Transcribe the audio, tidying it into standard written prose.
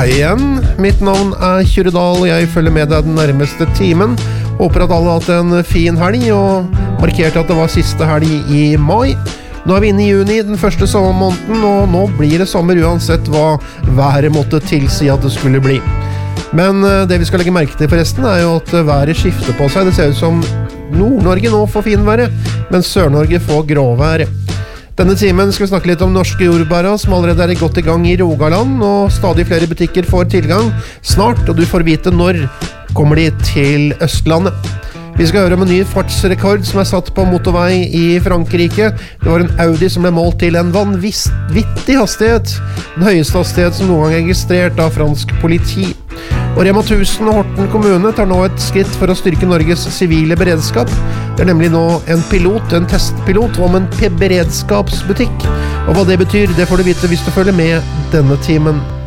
Hei igjen, mitt navn Kyrre Dahl, og jeg følger med deg den nærmeste timen. Håper at alle har hatt en fin helg, og markerte at det var siste helg i mai. Nå vi inne i juni, den første sommermåneden, og nå blir det sommer uansett hva været måtte tilsi at det skulle bli. Men det vi skal legge merke til forresten jo at været skifter på seg. Det ser ut som Nord-Norge nå får finværet, mens Sør-Norge får gråvær. Denne timen skal vi snakke litt om norske jordbæra som allerede godt i gang i Rogaland, og stadig flere butikker får tilgang snart, og du får vite når kommer de til Østlandet. Vi skal høre om en ny fartsrekord som satt på motorvei i Frankrike. Det var en Audi som ble målt til en vanvittig hastighet, den høyeste hastighet som noen gang registrert av fransk politi. Og Rema 1000 og Horten kommune tar nå et skritt for å styrke Norges sivile beredskap. Det nemlig nå en testpilot om en beredskapsbutikk. Og hva det betyr, det får du vite hvis du følger med denne timen.